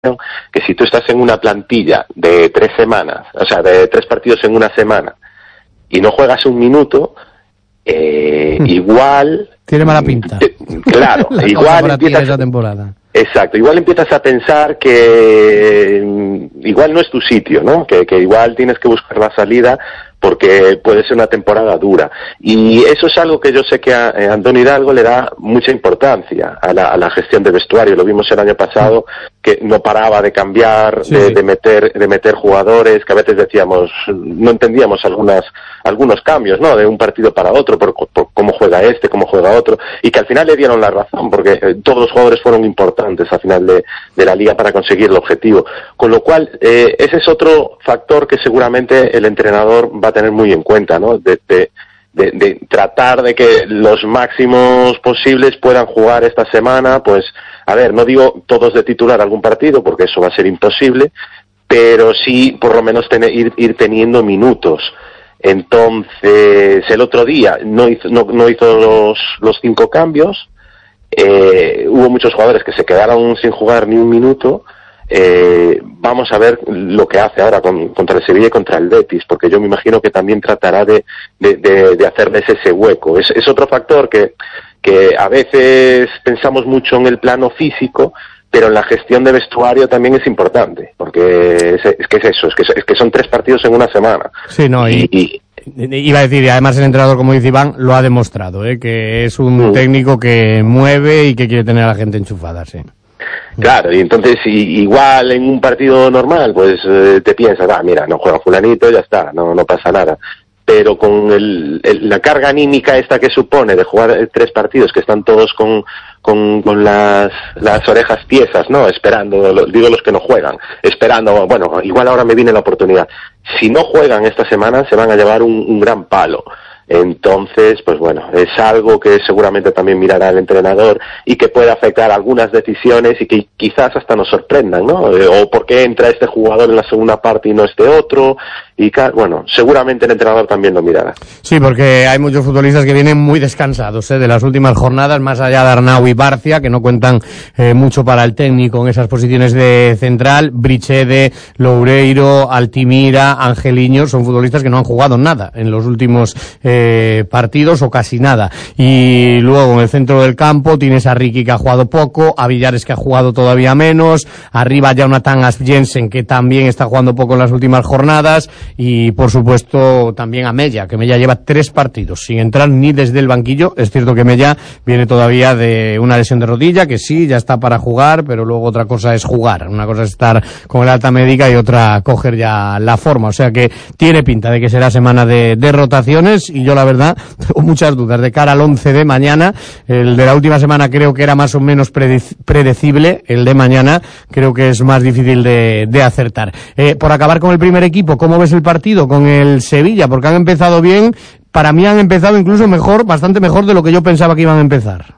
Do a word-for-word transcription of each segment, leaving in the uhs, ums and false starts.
que si tú estás en una plantilla de tres semanas, o sea, de tres partidos en una semana, y no juegas un minuto, eh, hmm. igual... Tiene mala pinta. Te, claro, igual empiezas... esa temporada. Exacto, igual empiezas a pensar que igual no es tu sitio, ¿no? Que, que igual tienes que buscar la salida porque puede ser una temporada dura. Y eso es algo que yo sé que a, a Andoni Hidalgo le da mucha importancia a la, a la gestión de vestuario. Lo vimos el año pasado, que no paraba de cambiar, sí, de, sí. de meter de meter jugadores, que a veces decíamos, no entendíamos algunas algunos cambios, ¿no? De un partido para otro, por, por cómo juega este, cómo juega otro, y que al final le dieron la razón, porque eh, todos los jugadores fueron importantes al final de, de la liga para conseguir el objetivo. Con lo cual, eh, ese es otro factor que seguramente el entrenador va a tener muy en cuenta, ¿no? De, de, de, de tratar de que los máximos posibles puedan jugar esta semana, pues, a ver, no digo todos de titular algún partido, porque eso va a ser imposible, pero sí, por lo menos tener, ir, ir teniendo minutos. Entonces, el otro día no hizo, no, no hizo los, los cinco cambios, eh, hubo muchos jugadores que se quedaron sin jugar ni un minuto. Eh, vamos a ver lo que hace ahora con, contra el Sevilla y contra el Betis, porque yo me imagino que también tratará de, de, de, de hacerles ese hueco. Es, es otro factor que, que a veces pensamos mucho en el plano físico, pero en la gestión de vestuario también es importante, porque es, es que es eso, es que, es que son tres partidos en una semana. Sí, no, y, y, y iba a decir, y además el entrenador, como dice Iván, lo ha demostrado, ¿eh? Que es un mm. técnico que mueve y que quiere tener a la gente enchufada, sí. Claro, y entonces y, igual en un partido normal, pues eh, te piensas, ah, mira, no juega fulanito, ya está, no, no pasa nada. Pero con el, el, la carga anímica esta que supone de jugar tres partidos que están todos con, con, con las, las orejas tiesas, ¿no? Esperando, lo, digo los que no juegan, esperando, bueno, igual ahora me viene la oportunidad. Si no juegan esta semana se van a llevar un, un gran palo. Entonces, pues bueno, es algo que seguramente también mirará el entrenador y que puede afectar algunas decisiones y que quizás hasta nos sorprendan, ¿no? O por qué entra este jugador en la segunda parte y no este otro. Y bueno, seguramente el entrenador también lo mirará. Sí, porque hay muchos futbolistas que vienen muy descansados, ¿eh? De las últimas jornadas, más allá de Arnau y Barcia, que no cuentan eh, mucho para el técnico en esas posiciones de central. Brichede, Loureiro, Altimira, Angeliño, son futbolistas que no han jugado nada en los últimos eh, partidos o casi nada. Y luego en el centro del campo tienes a Ricky, que ha jugado poco, a Villares, que ha jugado todavía menos, arriba Jonathan Asp-Jensen, que también está jugando poco en las últimas jornadas, y por supuesto también a Mella, que Mella lleva tres partidos sin entrar ni desde el banquillo. Es cierto que Mella viene todavía de una lesión de rodilla, que sí, ya está para jugar, pero luego otra cosa es jugar, una cosa es estar con el alta médica y otra coger ya la forma, o sea que tiene pinta de que será semana de, de rotaciones, y yo la verdad tengo muchas dudas de cara al once de mañana. El de la última semana creo que era más o menos predecible, el de mañana creo que es más difícil de, de acertar. Eh, por acabar con el primer equipo, ¿cómo ves el partido con el Sevilla? Porque han empezado bien, para mí han empezado incluso mejor, bastante mejor de lo que yo pensaba que iban a empezar.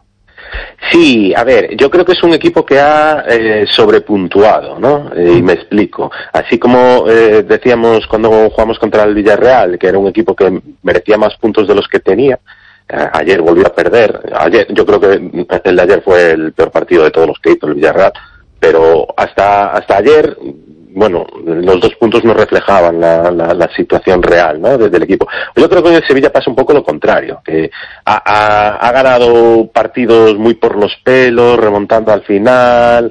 Sí, a ver, yo creo que es un equipo que ha eh, sobrepuntuado, ¿no? Eh, y me explico. Así como eh, decíamos cuando jugamos contra el Villarreal, que era un equipo que merecía más puntos de los que tenía, eh, ayer volvió a perder. Ayer, yo creo que el de ayer fue el peor partido de todos los que hizo el Villarreal, pero hasta hasta ayer, bueno, los dos puntos no reflejaban la, la, la situación real, ¿no? Desde el equipo. Yo creo que en el Sevilla pasa un poco lo contrario, que ha, ha, ha ganado partidos muy por los pelos, remontando al final,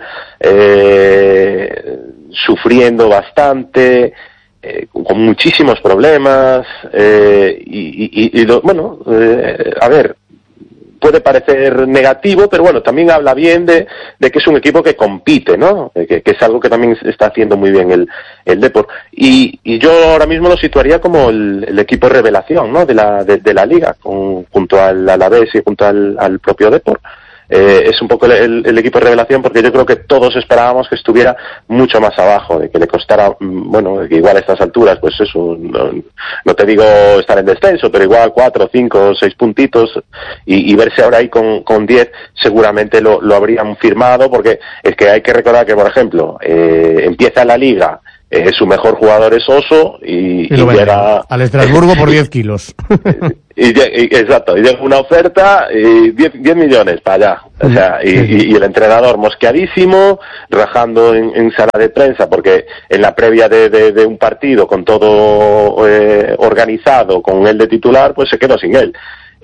eh, sufriendo bastante, eh, con muchísimos problemas, eh, y, y, y lo, bueno, eh, a ver, puede parecer negativo, pero bueno, también habla bien de, de que es un equipo que compite, ¿no? Que, que es algo que también está haciendo muy bien el, el Depor. Y, y yo ahora mismo lo situaría como el, el equipo revelación, ¿no? De la, de, de la liga, con, junto al Alavés y junto al, al propio Depor. Eh, es un poco el, el, el equipo de revelación, porque yo creo que todos esperábamos que estuviera mucho más abajo, de que le costara, bueno, que igual a estas alturas, pues eso, no, no te digo estar en descenso, pero igual cuatro, cinco, seis puntitos, y, y verse ahora ahí con, con diez, seguramente lo, lo habrían firmado, porque es que hay que recordar que, por ejemplo, eh, empieza la liga, eh, su mejor jugador es Oso, y, y, y llega al Estrasburgo por diez kilos. Y, y, exacto, y llega una oferta y diez millones para allá. O sea, y, y, y el entrenador mosqueadísimo, rajando en, en sala de prensa, porque en la previa de, de, de un partido con todo eh, organizado, con él de titular, pues se quedó sin él.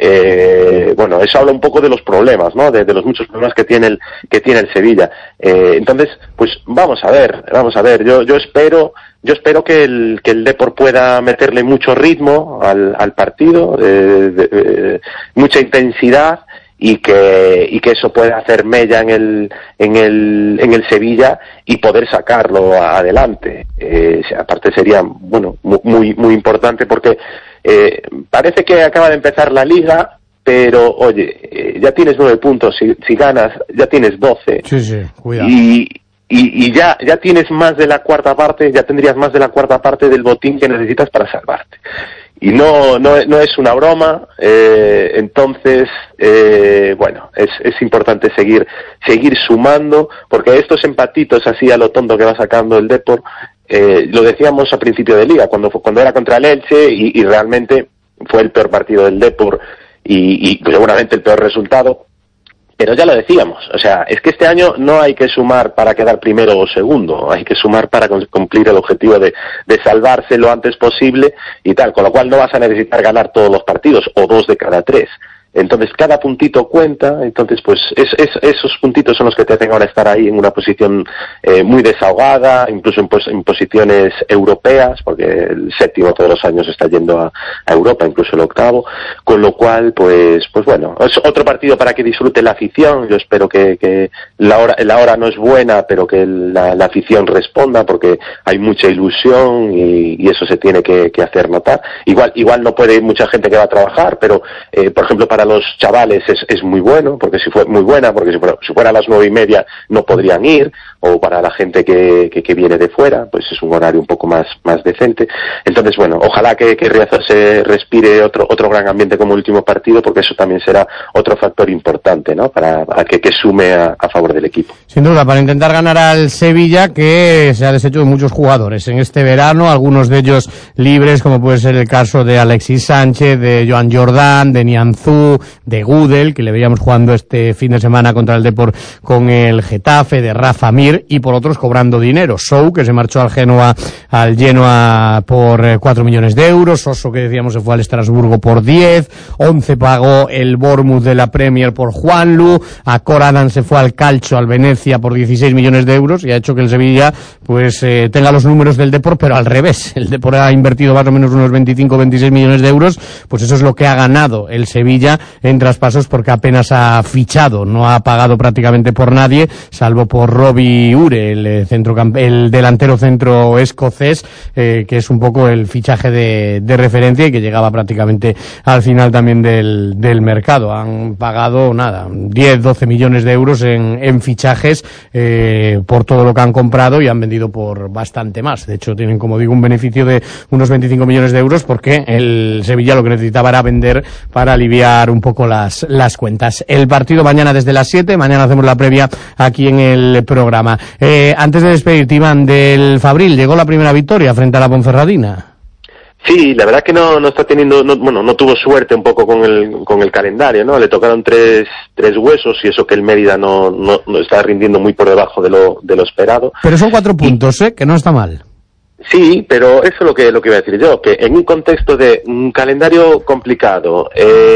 Eh, bueno, eso habla un poco de los problemas, ¿no? De, de los muchos problemas que tiene el que tiene el Sevilla. Eh, entonces, pues vamos a ver, vamos a ver. Yo yo espero yo espero que el que el Depor pueda meterle mucho ritmo al, al partido, eh, de, de, mucha intensidad y que y que eso pueda hacer mella en el en el en el Sevilla y poder sacarlo adelante. Eh, aparte sería bueno muy muy importante porque Eh, parece que acaba de empezar la liga, pero oye, eh, ya tienes nueve puntos, si, si ganas ya tienes doce. Sí, sí, cuidado. Y, y, y ya, ya tienes más de la cuarta parte, ya tendrías más de la cuarta parte del botín que necesitas para salvarte. Y no, no, no es una broma, eh, entonces, eh, bueno, es, es importante seguir, seguir sumando, porque estos empatitos así a lo tonto que va sacando el Depor, Eh, lo decíamos a principio de liga, cuando cuando era contra el Elche y, y realmente fue el peor partido del Depor y, y seguramente el peor resultado, pero ya lo decíamos, o sea, es que este año no hay que sumar para quedar primero o segundo, hay que sumar para cumplir el objetivo de, de salvarse lo antes posible y tal, con lo cual no vas a necesitar ganar todos los partidos o dos de cada tres. Entonces cada puntito cuenta, entonces pues es, es, esos puntitos son los que te hacen ahora estar ahí en una posición eh, muy desahogada, incluso en, pues, en posiciones europeas, porque el séptimo todos los años está yendo a, a Europa, incluso el octavo, con lo cual pues pues bueno, es otro partido para que disfrute la afición. Yo espero que, que la hora la hora no es buena, pero que la, la afición responda, porque hay mucha ilusión y, y eso se tiene que, que hacer notar. Igual igual no puede ir mucha gente que va a trabajar, pero eh, por ejemplo para los chavales es, es muy bueno, porque si fue muy buena, porque si fuera, si fuera a las nueve y media no podrían ir, o para la gente que, que, que viene de fuera, pues es un horario un poco más, más decente. Entonces, bueno, ojalá que, que Riazor se respire otro, otro gran ambiente como el último partido, porque eso también será otro factor importante, ¿no? Para, para que, que sume a, a favor del equipo. Sin duda, para intentar ganar al Sevilla, que se ha deshecho de muchos jugadores en este verano, algunos de ellos libres, como puede ser el caso de Alexis Sánchez, de Joan Jordán, de Nianzú, de Gudel, que le veíamos jugando este fin de semana contra el Depor con el Getafe, de Rafa Mir, y por otros cobrando dinero. Sou, que se marchó al Genoa, al Genoa por cuatro millones de euros, Oso, que decíamos se fue al Estrasburgo por diez, once pagó el Bournemouth de la Premier por Juanlu, a Coradan se fue al Calcio, al Venecia por dieciséis millones de euros, y ha hecho que el Sevilla pues eh, tenga los números del Depor, pero al revés. El Depor ha invertido más o menos unos veinticinco o veintiséis millones de euros, pues eso es lo que ha ganado el Sevilla en traspasos, porque apenas ha fichado, no ha pagado prácticamente por nadie, salvo por Robbie Ure, el, centrocamp- el delantero centro escocés, eh, que es un poco el fichaje de, de referencia y que llegaba prácticamente al final también del, del mercado. Han pagado, nada, diez, doce millones de euros en, en fichajes eh, por todo lo que han comprado, y han vendido por bastante más. De hecho, tienen, como digo, un beneficio de unos veinticinco millones de euros, porque el Sevilla lo que necesitaba era vender para aliviar un poco las, las cuentas. El partido mañana desde las siete, mañana hacemos la previa aquí en el programa. Eh, antes de despedirte, Iván, del Fabril, llegó la primera victoria frente a la Ponferradina. Sí, la verdad que no, no está teniendo, no, bueno, no tuvo suerte un poco con el, con el calendario, ¿no? Le tocaron tres, tres huesos, y eso que el Mérida no, no, no está rindiendo muy por debajo de lo, de lo esperado. Pero son cuatro puntos, ¿eh? Que no está mal. Sí, pero eso es lo que lo que iba a decir yo, que en un contexto de un calendario complicado,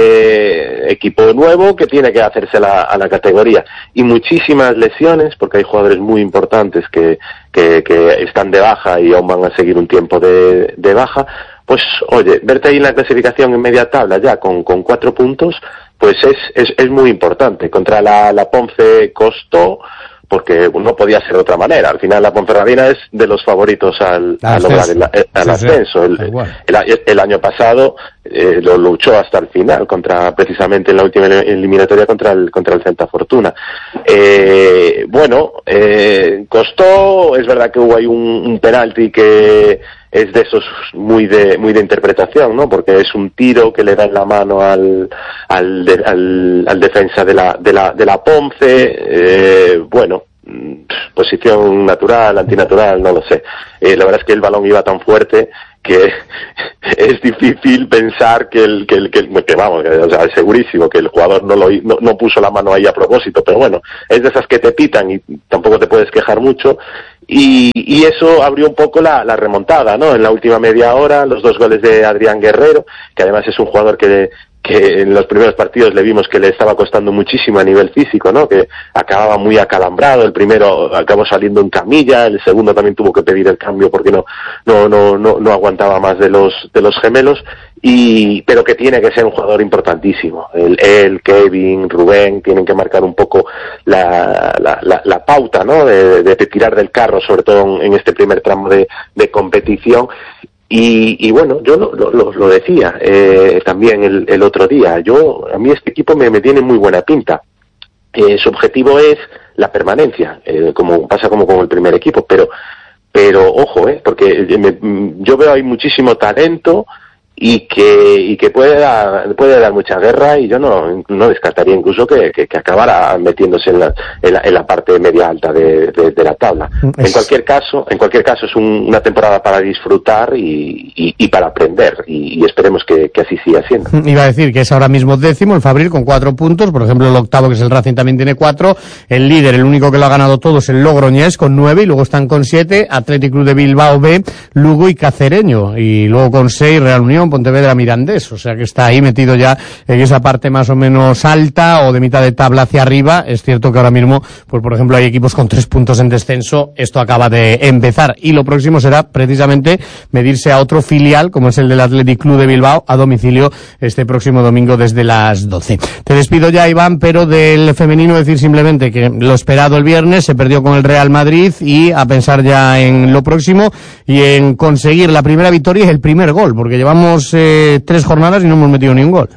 eh, equipo nuevo que tiene que hacerse la, a la categoría, y muchísimas lesiones, porque hay jugadores muy importantes que, que, que están de baja y aún van a seguir un tiempo de, de baja, pues oye, verte ahí en la clasificación en media tabla ya con, con cuatro puntos, pues es, es, es muy importante. Contra la, la Ponce costó, porque no podía ser de otra manera. Al final la Ponferradina es de los favoritos al, a lograr el, el, el sí, ascenso. Sí, el, el, el año pasado eh, lo luchó hasta el final, contra precisamente en la última eliminatoria contra el contra el Celta Fortuna. Eh, bueno, eh, costó, es verdad que hubo ahí un, un penalti que es de esos muy de muy de interpretación, ¿no? Porque es un tiro que le da en la mano al al, de, al, al defensa de la de la de la Ponce, eh, bueno, posición natural, antinatural, no lo sé. Eh, la verdad es que el balón iba tan fuerte que es difícil pensar que el que el que, que vamos, que, o sea, es segurísimo que el jugador no lo no, no puso la mano ahí a propósito, pero bueno, es de esas que te pitan y tampoco te puedes quejar mucho. Y, y eso abrió un poco la, la remontada, ¿no? En la última media hora, los dos goles de Adrián Guerrero, que además es un jugador que, que en los primeros partidos le vimos que le estaba costando muchísimo a nivel físico, ¿no? Que acababa muy acalambrado, el primero acabó saliendo en camilla, el segundo también tuvo que pedir el cambio porque no, no, no, no, no aguantaba más de los, de los gemelos, y, pero que tiene que ser un jugador importantísimo. El, él, Kevin, Rubén, tienen que marcar un poco la, la, la, la pauta, ¿no? De, de, de tirar del carro, sobre todo en, en este primer tramo de, de competición. Y, y bueno, yo lo, lo, lo decía eh, también el, el otro día, yo a mí este equipo me, me tiene muy buena pinta. Eh, su objetivo es la permanencia, eh, como pasa como con el primer equipo, pero pero ojo, eh, porque me, yo veo ahí muchísimo talento y que y que puede dar puede dar mucha guerra, y yo no no descartaría incluso que, que, que acabara metiéndose en la, en la en la parte media alta de, de, de la tabla. Es... En cualquier caso, en cualquier caso es un, una temporada para disfrutar y, y, y para aprender, y, y esperemos que, que así siga siendo. Iba a decir que es ahora mismo décimo el Fabril con cuatro puntos, por ejemplo el octavo, que es el Racing, también tiene cuatro, el líder, el único que lo ha ganado todo, es el Logroñés con nueve, y luego están con siete Athletic Club de Bilbao B, Lugo y Cacereño, y luego con seis Real Unión, Pontevedra, Mirandés, o sea que está ahí metido ya en esa parte más o menos alta o de mitad de tabla hacia arriba. Es cierto que ahora mismo, pues por ejemplo, hay equipos con tres puntos en descenso, esto acaba de empezar, y lo próximo será precisamente medirse a otro filial, como es el del Athletic Club de Bilbao, a domicilio este próximo domingo desde las doce. Te despido ya, Iván, pero del femenino decir simplemente que lo esperado el viernes, se perdió con el Real Madrid, y a pensar ya en lo próximo y en conseguir la primera victoria y el primer gol, porque llevamos eh, tres jornadas y no hemos metido ni un gol.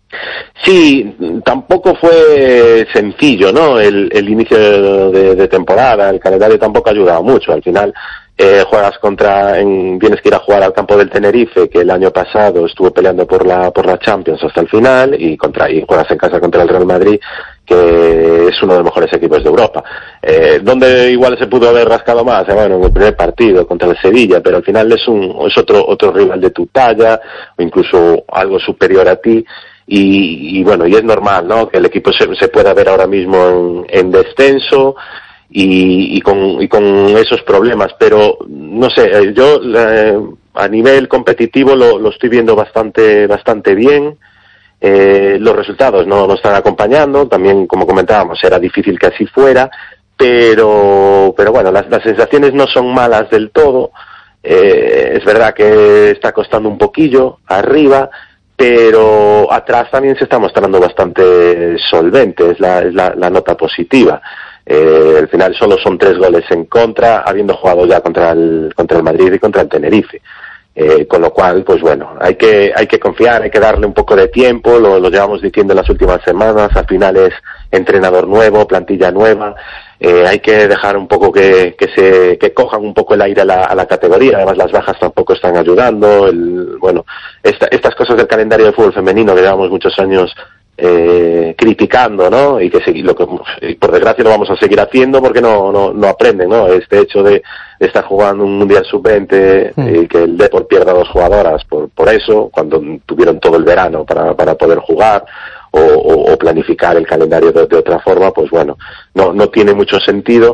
Sí, tampoco fue sencillo, ¿no? El, el inicio de, de temporada, el calendario tampoco ha ayudado mucho. Al final eh, juegas contra, en, tienes que ir a jugar al campo del Tenerife, que el año pasado estuvo peleando por la por la Champions hasta el final, y contra y juegas en casa contra el Real Madrid, que es uno de los mejores equipos de Europa. Eh, donde igual se pudo haber rascado más, eh, bueno, en el primer partido contra el Sevilla, pero al final es un es otro otro rival de tu talla, o incluso algo superior a ti. Y, y bueno, y es normal, ¿no?, que el equipo se, se pueda ver ahora mismo en, en descenso y, y con y con esos problemas, pero no sé, yo eh, a nivel competitivo lo, lo estoy viendo bastante bastante bien. Eh, los resultados no nos están acompañando, también como comentábamos era difícil que así fuera, pero pero bueno, las, las sensaciones no son malas del todo. Eh, es verdad que está costando un poquillo arriba, pero atrás también se está mostrando bastante solvente, es la, es la, la nota positiva. Eh, al final solo son tres goles en contra, habiendo jugado ya contra el, contra el Madrid y contra el Tenerife. Eh, con lo cual, pues bueno, hay que hay que confiar, hay que darle un poco de tiempo, lo, lo llevamos diciendo en las últimas semanas. Al final es entrenador nuevo, plantilla nueva, eh, hay que dejar un poco que, que se que cojan un poco el aire a la, a la categoría. Además las bajas tampoco están ayudando, el, bueno, esta, estas cosas del calendario de fútbol femenino que llevamos muchos años eh, criticando, ¿no? Y que segui- lo que por desgracia lo vamos a seguir haciendo porque no no no aprenden, ¿no? Este hecho de estar jugando un mundial sub veinte y eh, que el Depor pierda dos jugadoras por por eso, cuando tuvieron todo el verano para para poder jugar o, o, o planificar el calendario de, de otra forma, pues bueno, no no tiene mucho sentido.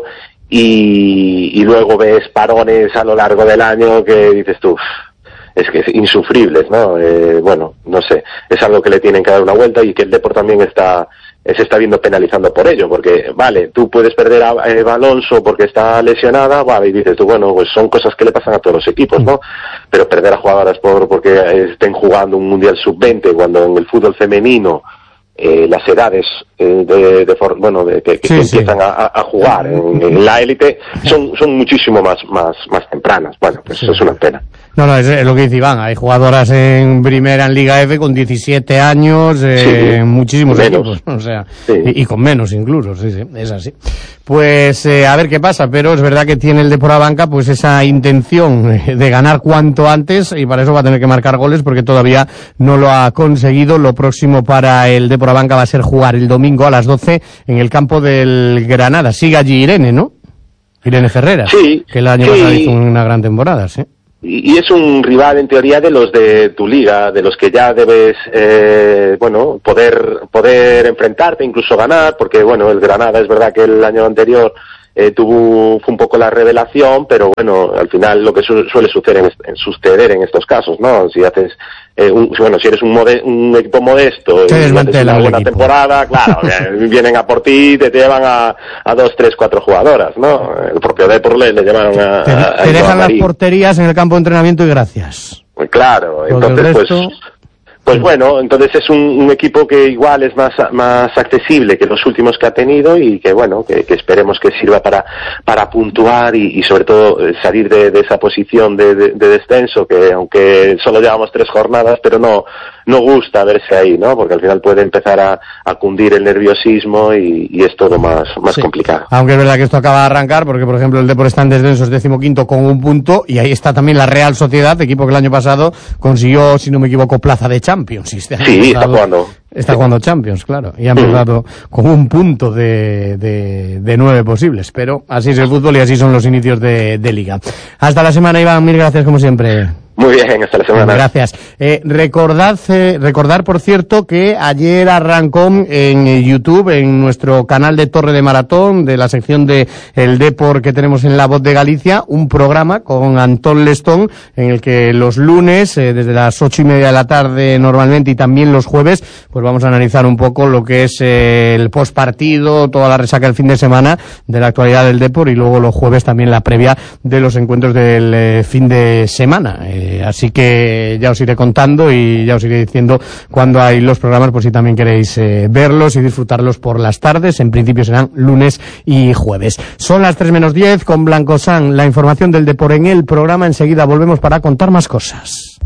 Y, y luego ves parones a lo largo del año que dices tú, es que es insufribles, ¿no? Eh, bueno, no sé, es algo que le tienen que dar una vuelta, y que el Depor también está se está viendo penalizando por ello, porque vale, tú puedes perder a Eva Alonso porque está lesionada, vale, y dices tú, bueno, pues son cosas que le pasan a todos los equipos, ¿no? Pero perder a jugadoras por porque estén jugando un mundial sub veinte, cuando en el fútbol femenino eh, las edades eh, de, de for, bueno de que, que sí, empiezan sí. a, a jugar en, en la élite son son muchísimo más más más tempranas. Bueno, pues sí. Eso es una pena. No, no, es, es lo que dice Iván, hay jugadoras en primera, en Liga F con diecisiete años, eh, sí, muchísimos equipos, o sea, sí. y, y con menos incluso, sí, sí, es así. Pues eh, a ver qué pasa, pero es verdad que tiene el Depor Abanca pues esa intención de ganar cuanto antes, y para eso va a tener que marcar goles porque todavía no lo ha conseguido. Lo próximo para el Depor Abanca va a ser jugar el domingo a las doce en el campo del Granada. Sigue allí Irene, ¿no? Irene Ferreras, sí, que el año sí. pasado hizo una gran temporada, sí. y es un rival en teoría de los de tu liga, de los que ya debes eh, bueno poder poder enfrentarte, incluso ganar, porque bueno, el Granada es verdad que el año anterior eh, tuvo fue un poco la revelación, pero bueno, al final lo que su, suele suceder en, en suceder en estos casos, ¿no? Si haces eh, un, bueno, si eres un, mode, un equipo modesto y haces una buena temporada, claro, vienen a por ti y te, te llevan a, a dos, tres, cuatro jugadoras, ¿no? El propio Depor le, le llevaron a... Te, a, a te dejan las Marín. porterías en el campo de entrenamiento y gracias. Pues claro, entonces resto... pues... Pues bueno, entonces es un, un equipo que igual es más más accesible que los últimos que ha tenido y que bueno, que, que esperemos que sirva para para puntuar y, y sobre todo salir de, de esa posición de, de, de descenso que aunque solo llevamos tres jornadas, pero no no gusta verse ahí, ¿no? Porque al final puede empezar a, a cundir el nerviosismo y, y es todo más más sí. complicado. Aunque es verdad que esto acaba de arrancar porque por ejemplo el Depor está en descenso, es decimoquinto con un punto y ahí está también la Real Sociedad, equipo que el año pasado consiguió, si no me equivoco, plaza de Champions. Sí, está, sí, está jugando. Está jugando Champions, claro. Y ha empezado mm. con un punto de, de, de nueve posibles. Pero así es el fútbol y así son los inicios de, de Liga. Hasta la semana, Iván. Mil gracias, como siempre. Muy bien, hasta la semana. Gracias. Eh, recordad, eh, recordar, por cierto, que ayer arrancó en YouTube, en nuestro canal de Torre de Maratón, de la sección de El Depor que tenemos en La Voz de Galicia, un programa con Antón Lestón, en el que los lunes, eh, desde las ocho y media de la tarde normalmente, y también los jueves, pues vamos a analizar un poco lo que es eh, el postpartido, toda la resaca del fin de semana de la actualidad del Depor, y luego los jueves también la previa de los encuentros del eh, fin de semana. Eh, Así que ya os iré contando y ya os iré diciendo cuándo hay los programas, por si también queréis eh, verlos y disfrutarlos por las tardes. En principio serán lunes y jueves. Son las tres menos diez con Blanco San, la información del Depor en el programa. Enseguida volvemos para contar más cosas.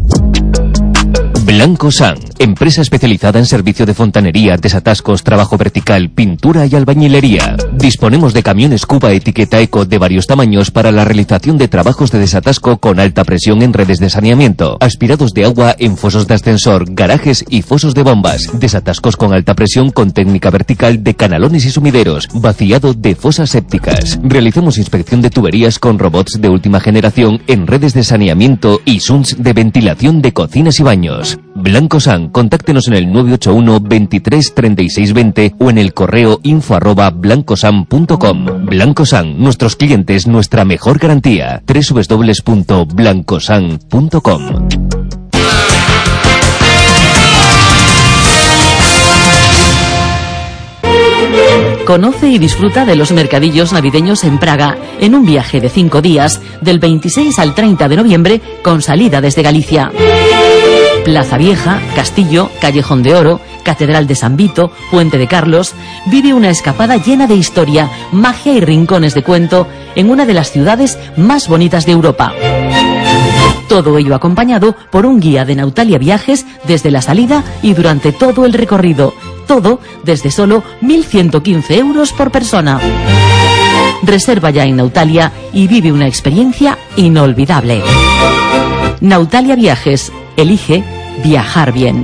Blanco San, empresa especializada en servicio de fontanería, desatascos, trabajo vertical, pintura y albañilería. Disponemos de camiones Cuba etiqueta Eco de varios tamaños para la realización de trabajos de desatasco con alta presión en redes de saneamiento, aspirados de agua en fosos de ascensor, garajes y fosos de bombas, desatascos con alta presión con técnica vertical de canalones y sumideros, vaciado de fosas sépticas. Realizamos inspección de tuberías con robots de última generación en redes de saneamiento y sunts de ventilación de cocinas y baños. Blanco San, contáctenos en el nueve ocho uno, veintitrés, treinta y seis, veinte o en el correo info arroba blancosan punto com. Blanco San, nuestros clientes, nuestra mejor garantía. doble u doble u doble u punto blancosan punto com. Conoce y disfruta de los mercadillos navideños en Praga, en un viaje de cinco días, del veintiséis al treinta de noviembre, con salida desde Galicia. Plaza Vieja, Castillo, Callejón de Oro, Catedral de San Vito, Puente de Carlos. Vive una escapada llena de historia, magia y rincones de cuento en una de las ciudades más bonitas de Europa. Todo ello acompañado por un guía de Nautalia Viajes desde la salida y durante todo el recorrido. Todo desde solo mil ciento quince euros por persona. Reserva ya en Nautalia y vive una experiencia inolvidable. Nautalia Viajes. Elige viajar bien.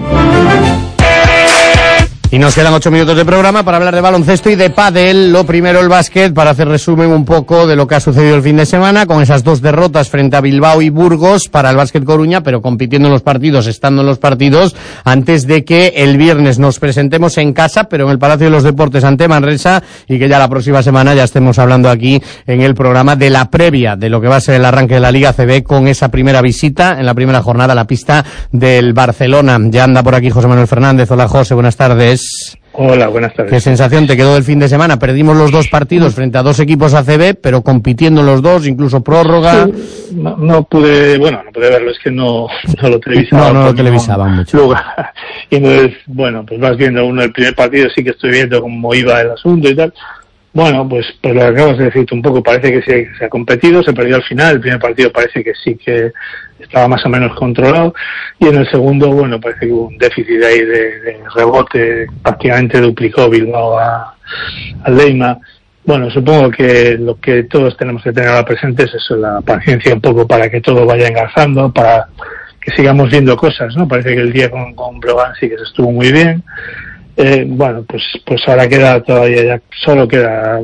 Y nos quedan ocho minutos de programa para hablar de baloncesto y de pádel. Lo primero, el básquet, para hacer resumen un poco de lo que ha sucedido el fin de semana, con esas dos derrotas frente a Bilbao y Burgos para el Básquet Coruña, pero compitiendo en los partidos, estando en los partidos, antes de que el viernes nos presentemos en casa, pero en el Palacio de los Deportes ante Manresa, y que ya la próxima semana ya estemos hablando aquí en el programa de la previa de lo que va a ser el arranque de la Liga A C B, con esa primera visita en la primera jornada a la pista del Barcelona. Ya anda por aquí José Manuel Fernández. Hola, José, buenas tardes. Hola, buenas tardes. ¿Qué sensación te quedó del fin de semana? Perdimos los dos partidos frente a dos equipos A C B, pero compitiendo los dos, incluso prórroga. Sí, no, no pude, bueno, no pude verlo, es que no, no lo televisaban. No, no lo televisaban mucho. Lugar. Y entonces, bueno, pues vas viendo uno, el primer partido sí que estoy viendo cómo iba el asunto y tal. Bueno, pues, pues lo que acabas de decirte un poco, parece que se, se ha competido, se perdió al final, el primer partido parece que sí que estaba más o menos controlado, y en el segundo, bueno, parece que hubo un déficit ahí de, de rebote, prácticamente duplicó Bilbao a, a Leima. Bueno, supongo que lo que todos tenemos que tener ahora presente es eso, la paciencia un poco para que todo vaya engarzando, para que sigamos viendo cosas, ¿no? Parece que el día con, con Brogan sí que se estuvo muy bien. Eh, bueno, pues pues ahora queda todavía, ya solo queda, bueno, unos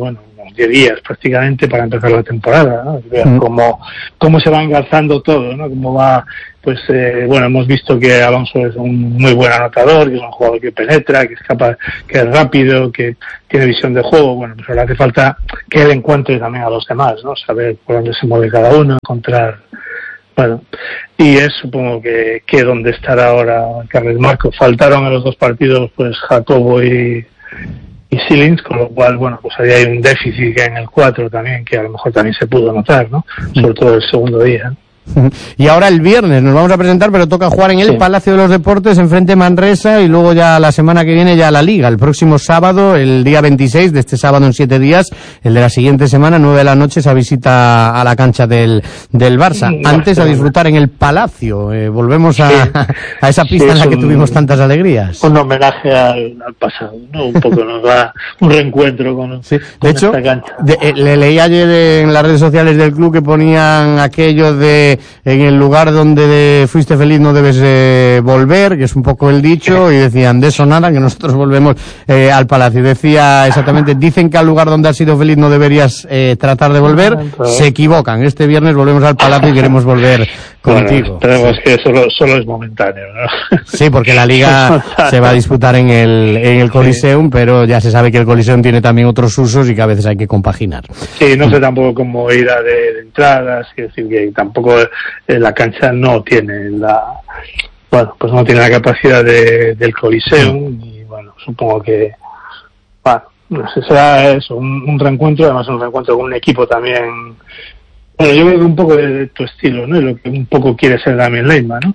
diez días prácticamente para empezar la temporada, ¿no? Vean cómo, cómo se va engarzando todo, ¿no? Cómo va, pues, eh, bueno, hemos visto que Alonso es un muy buen anotador, que es un jugador que penetra, que es capaz, que es rápido, que tiene visión de juego. Bueno, pues ahora hace falta que él encuentre también a los demás, ¿no? Saber por dónde se mueve cada uno, encontrar, bueno, y es supongo que, que donde estará ahora Carles Marco. Faltaron en los dos partidos, pues, Jacobo y y Silins, con lo cual, bueno, pues ahí hay un déficit que en el cuatro también, que a lo mejor también se pudo notar, ¿no? Sobre todo el segundo día, ¿no? Y ahora el viernes nos vamos a presentar, pero toca jugar en el sí. Palacio de los Deportes, enfrente Manresa, y luego ya la semana que viene ya la Liga. El próximo sábado, el día veintiséis, de este sábado en siete días, el de la siguiente semana, nueve de la noche, esa visita a la cancha del, del Barça. No, Antes a disfrutar en el Palacio. Eh, volvemos a, sí. a esa pista sí, en la que un, tuvimos tantas alegrías. Un homenaje al, al pasado, ¿no? Un poco nos va un reencuentro con, sí. de con hecho, esta cancha. De, eh, le leí ayer en las redes sociales del club que ponían aquello de en el lugar donde fuiste feliz no debes eh, volver, que es un poco el dicho, y decían de eso nada, que nosotros volvemos eh, al Palacio. Decía exactamente, dicen que al lugar donde has sido feliz no deberías eh, tratar de volver, se equivocan. Este viernes volvemos al Palacio y queremos volver contigo. Bueno, esperemos sí. que solo, solo es momentáneo, ¿no? Sí, porque la Liga se va a disputar en el, en el Coliseum, sí. pero ya se sabe que el Coliseum tiene también otros usos y que a veces hay que compaginar. Sí, no sé tampoco cómo ir a de, de entradas, es decir, que tampoco eh, la cancha no tiene la, bueno, pues no tiene la capacidad de, del Coliseum, y bueno, supongo que, bueno, no sé, será eso, un, un reencuentro, además un reencuentro con un equipo también. Bueno, yo creo que un poco de, de tu estilo, ¿no? Y lo que un poco quiere ser Damian Leyma, ¿no?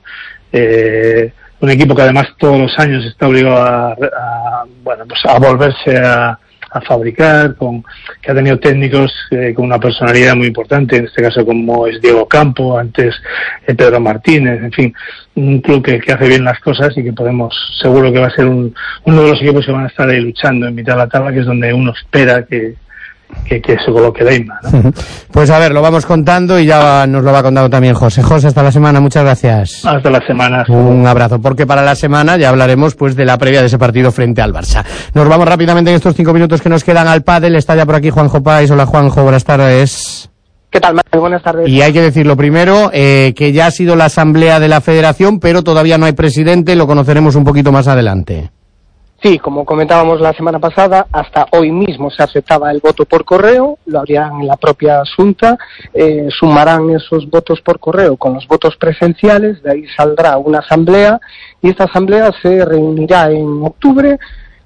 Eh, un equipo que además todos los años está obligado a, a bueno, pues a volverse a, a fabricar, con que ha tenido técnicos eh, con una personalidad muy importante, en este caso como es Diego Campo, antes eh, Pedro Martínez, en fin, un club que, que hace bien las cosas y que podemos, seguro que va a ser un, uno de los equipos que van a estar ahí luchando en mitad de la tabla, que es donde uno espera que Que, que se coloque Leyma, ¿no? Pues a ver, lo vamos contando y ya nos lo va contando también José. José, hasta la semana, muchas gracias. Hasta la semana. Un abrazo, porque para la semana ya hablaremos pues de la previa de ese partido frente al Barça. Nos vamos rápidamente en estos cinco minutos que nos quedan al pádel. Está ya por aquí Juanjo Páez. Hola Juanjo, buenas tardes. ¿Qué tal, Manuel? Buenas tardes. Y hay que decirlo primero, eh, que ya ha sido la asamblea de la federación, pero todavía no hay presidente, lo conoceremos un poquito más adelante. Sí, como comentábamos la semana pasada, hasta hoy mismo se aceptaba el voto por correo, lo harían en la propia Junta, eh, sumarán esos votos por correo con los votos presenciales, de ahí saldrá una asamblea, y esta asamblea se reunirá en octubre,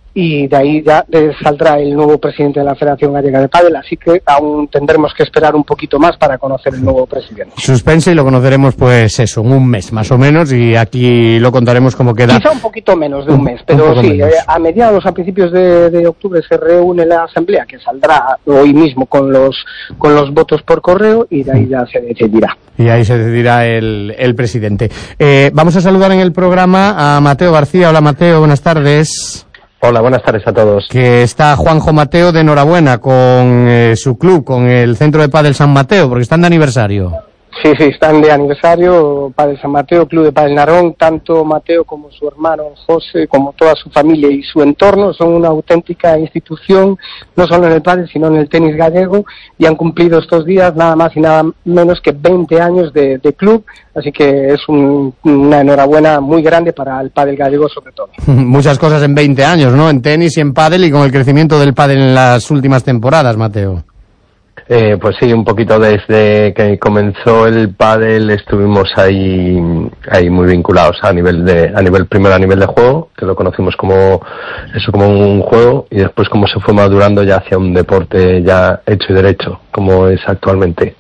y de ahí ya eh, saldrá el nuevo presidente de la Federación Gallega de Pádel, así que aún tendremos que esperar un poquito más para conocer el nuevo presidente. Suspense, y lo conoceremos pues eso, en un mes más o menos, y aquí lo contaremos como queda. Quizá un poquito menos de un mes, pero un sí, eh, a mediados, a principios de, de octubre se reúne la asamblea, que saldrá hoy mismo con los con los votos por correo, y de ahí ya se decidirá. Y ahí se decidirá el, el presidente. Eh, vamos a saludar en el programa a Mateo García. Hola Mateo, buenas tardes. Hola, buenas tardes a todos. Que está Juanjo Mateo de enhorabuena con eh, su club, con el Centro de Pádel San Mateo, porque están de aniversario. Sí, sí, están de aniversario, Pádel San Mateo, Club de Pádel Narón, tanto Mateo como su hermano José, como toda su familia y su entorno, son una auténtica institución, no solo en el pádel, sino en el tenis gallego, y han cumplido estos días nada más y nada menos que veinte años de, de club, así que es un, una enhorabuena muy grande para el pádel gallego sobre todo. Muchas cosas en veinte años, ¿no? En tenis y en pádel, y con el crecimiento del pádel en las últimas temporadas, Mateo. Eh, pues sí, un poquito desde que comenzó el pádel estuvimos ahí ahí muy vinculados a nivel de a nivel primero a nivel de juego, que lo conocimos como eso, como un juego, y después como se fue madurando ya hacia un deporte ya hecho y derecho como es actualmente.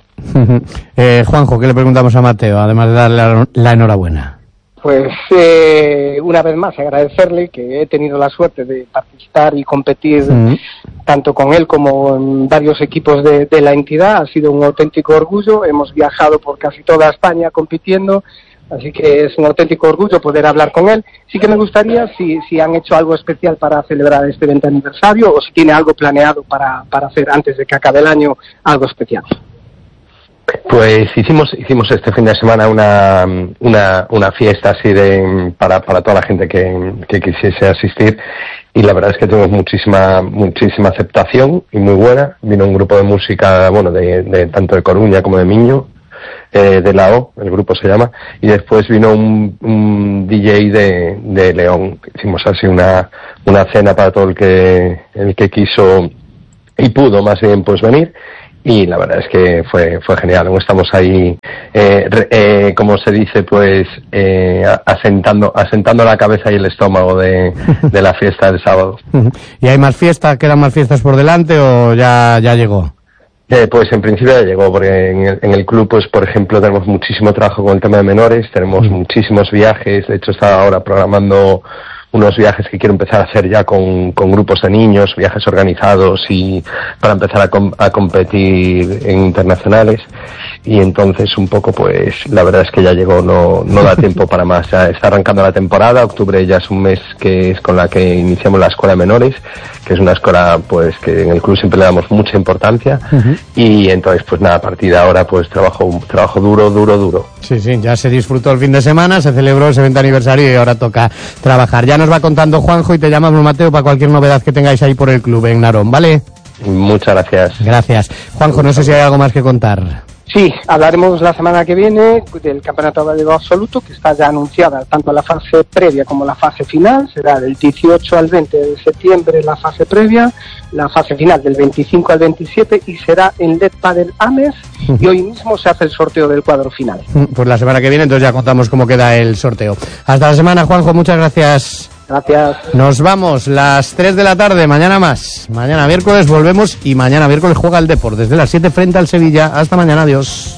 eh, Juanjo, ¿qué le preguntamos a Mateo, además de darle la, la enhorabuena? Pues eh, una vez más agradecerle, que he tenido la suerte de participar y competir uh-huh. tanto con él como en varios equipos de, de la entidad. Ha sido un auténtico orgullo, hemos viajado por casi toda España compitiendo, así que es un auténtico orgullo poder hablar con él. Sí que me gustaría si, si han hecho algo especial para celebrar este veinte aniversario, o si tiene algo planeado para, para hacer antes de que acabe el año algo especial. Pues hicimos hicimos este fin de semana una una una fiesta así de para para toda la gente que, que quisiese asistir, y la verdad es que tuvimos muchísima muchísima aceptación y muy buena. Vino un grupo de música, bueno, de, de tanto de Coruña como de Miño, eh, de la O, el grupo se llama, y después vino un, un D J de, de León. Hicimos así una una cena para todo el que el que quiso y pudo más bien pues venir. Y la verdad es que fue fue genial. Estamos ahí, eh, eh, como se dice, pues eh, asentando asentando la cabeza y el estómago de, de la fiesta del sábado. ¿Y hay más fiestas? ¿Quedan más fiestas por delante o ya ya llegó? Eh, pues en principio ya llegó, porque en el, en el club, pues por ejemplo, tenemos muchísimo trabajo con el tema de menores, tenemos mm. muchísimos viajes. De hecho, estaba ahora programando unos viajes que quiero empezar a hacer ya con, con grupos de niños, viajes organizados y para empezar a, com a competir en internacionales. Y entonces un poco pues la verdad es que ya llegó, no, no da tiempo para más. Ya está arrancando la temporada, octubre ya es un mes que es con la que iniciamos la escuela de menores, que es una escuela pues que en el club siempre le damos mucha importancia. Uh-huh. Y entonces pues nada, a partir de ahora pues trabajo, trabajo duro, duro, duro. Sí, sí, ya se disfrutó el fin de semana, se celebró ese veinte aniversario y ahora toca trabajar. Ya nos va contando Juanjo y te llamamos, Mateo, para cualquier novedad que tengáis ahí por el club en Narón, ¿vale? Muchas gracias. Gracias. Juanjo, no sé si hay algo más que contar. Sí, hablaremos la semana que viene del Campeonato Gallego Absoluto, que está ya anunciada tanto la fase previa como la fase final. Será del dieciocho al veinte de septiembre la fase previa, la fase final del veinticinco al veintisiete y será en Led Padel Ames, y hoy mismo se hace el sorteo del cuadro final. Pues la semana que viene entonces ya contamos cómo queda el sorteo. Hasta la semana, Juanjo, muchas gracias. Gracias. Nos vamos, las tres de la tarde, mañana más. Mañana miércoles volvemos y mañana miércoles juega el Depor desde las siete frente al Sevilla. Hasta mañana, adiós.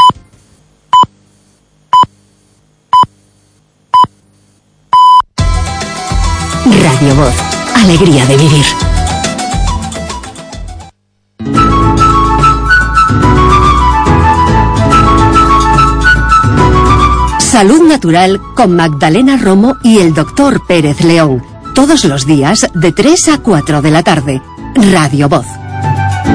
Radio Voz, alegría de vivir. Salud Natural con Magdalena Romo y el doctor Pérez León. Todos los días de tres a cuatro de la tarde. Radio Voz.